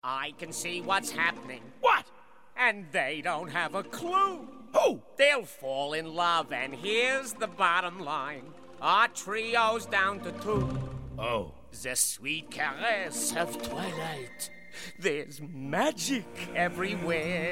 I can see what's happening. What? And they don't have a clue. Who? They'll fall in love, and here's the bottom line. Our trio's down to 2. Oh. The sweet caress of twilight. There's magic everywhere.